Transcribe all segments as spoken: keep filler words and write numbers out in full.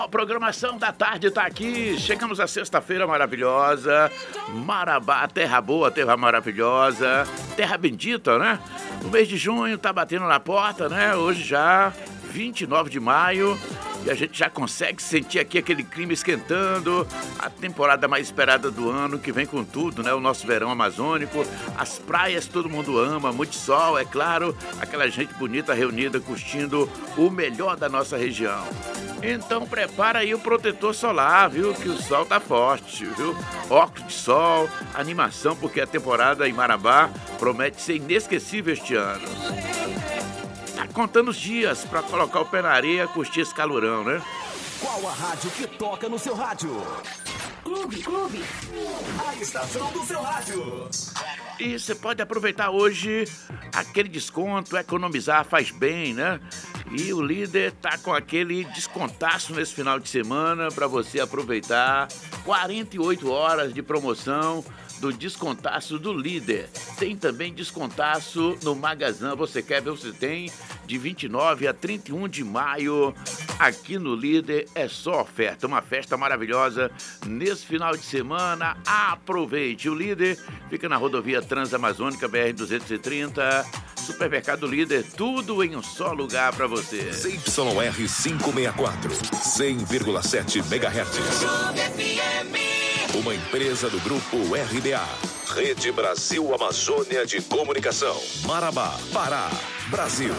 A programação da tarde está aqui. Chegamos à sexta-feira maravilhosa. Marabá, terra boa, terra maravilhosa, terra bendita, né? O mês de junho tá batendo na porta, né? Hoje já, vinte e nove de maio. E a gente já consegue sentir aqui aquele clima esquentando, a temporada mais esperada do ano, que vem com tudo, né? O nosso verão amazônico, as praias todo mundo ama, muito sol, é claro, aquela gente bonita reunida curtindo o melhor da nossa região. Então prepara aí o protetor solar, viu? Que o sol tá forte, viu? Óculos de sol, animação, porque a temporada em Marabá promete ser inesquecível este ano. Tá contando os dias pra colocar o pé na areia e curtir esse calorão, né? Qual a rádio que toca no seu rádio? Clube, Clube. A estação do seu rádio. E você pode aproveitar hoje aquele desconto, economizar faz bem, né? E o Líder tá com aquele descontaço nesse final de semana para você aproveitar. quarenta e oito horas de promoção do descontaço do Líder. Tem também descontaço no Magazã. Você quer ver? Você tem de vinte e nove a trinta e um de maio. Aqui no Líder é só oferta. Uma festa maravilhosa nesse final de semana. Aproveite. O Líder fica na rodovia Transamazônica B R duzentos e trinta. Supermercado Líder, tudo em um só lugar para você. C Y R quinhentos e sessenta e quatro, cem vírgula sete megahertz. Uma empresa do grupo R B A. Rede Brasil Amazônia de Comunicação. Marabá, Pará, Brasil.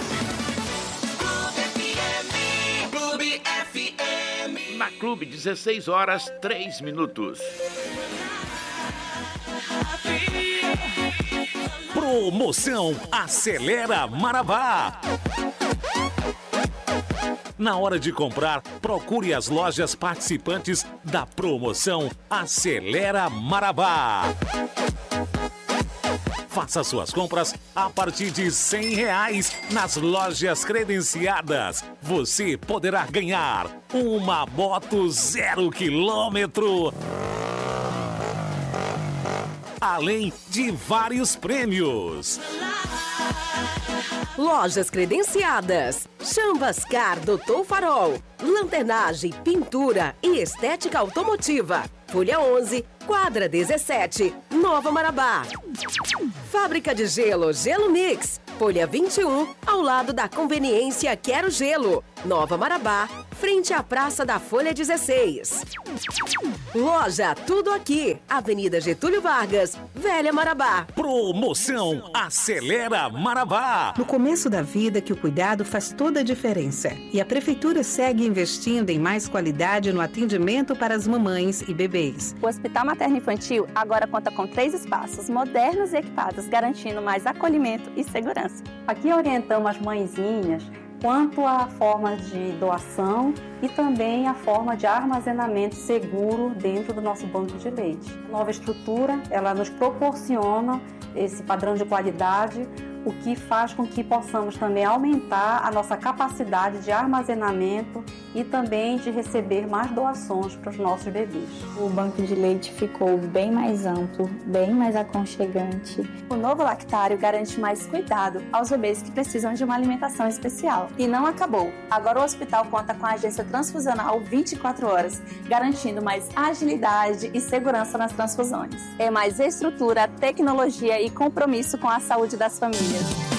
Clube F M. Na Clube, dezesseis horas, três minutos. Promoção Acelera Marabá. Na hora de comprar, procure as lojas participantes da promoção Acelera Marabá. Faça suas compras a partir de cem reais nas lojas credenciadas. Você poderá ganhar uma moto zero quilômetro, além de vários prêmios. Lojas credenciadas: Chambascar, Doutor Farol, lanternagem, pintura e estética automotiva. Folha onze, quadra dezessete, Nova Marabá. Fábrica de gelo Gelo Mix, Folha vinte e um, ao lado da conveniência Quero Gelo, Nova Marabá, frente à Praça da Folha dezesseis. Loja Tudo Aqui, Avenida Getúlio Vargas, Velha Marabá. Promoção Acelera Marabá. No começo da vida que o cuidado faz toda a diferença. E a Prefeitura segue investindo em mais qualidade no atendimento para as mamães e bebês. O Hospital Materno Infantil agora conta com três espaços modernos e equipados, garantindo mais acolhimento e segurança. Aqui orientamos as mãezinhas quanto à forma de doação e também a forma de armazenamento seguro dentro do nosso banco de leite. A nova estrutura, ela nos proporciona esse padrão de qualidade, o que faz com que possamos também aumentar a nossa capacidade de armazenamento e também de receber mais doações para os nossos bebês. O banco de leite ficou bem mais amplo, bem mais aconchegante. O novo lactário garante mais cuidado aos bebês que precisam de uma alimentação especial. E não acabou. Agora o hospital conta com a agência transfusional vinte e quatro horas, garantindo mais agilidade e segurança nas transfusões. É mais estrutura, tecnologia e compromisso com a saúde das famílias.